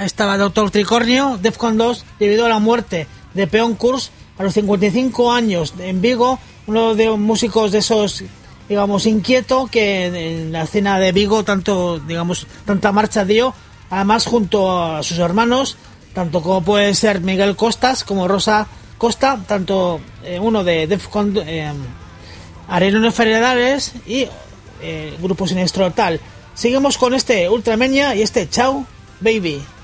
estaba Doctor Tricornio, Defcon 2, debido a la muerte de Peón Kurz a los 55 años en Vigo, uno de los músicos de esos, digamos, inquieto, que en la escena de Vigo tanta marcha dio, además junto a sus hermanos, tanto como puede ser Miguel Costas como Rosa Costa, tanto uno de Defcon, Arenos Federales y Grupo Sinestro tal. Seguimos con este Ultramania y este Ciao Baby.